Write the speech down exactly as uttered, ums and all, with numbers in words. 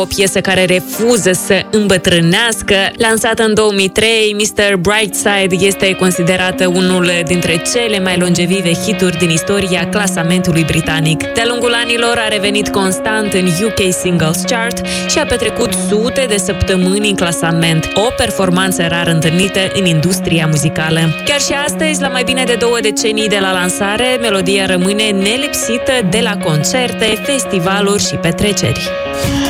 O piesă care refuză să îmbătrânească. Lansată în două mii trei, mister Brightside este considerată unul dintre cele mai longevive hituri din istoria clasamentului britanic. De-a lungul anilor a revenit constant în U K Singles Chart și a petrecut sute de săptămâni în clasament, o performanță rar întâlnită în industria muzicală. Chiar și astăzi, la mai bine de două decenii de la lansare, melodia rămâne nelipsită de la concerte, festivaluri și petreceri.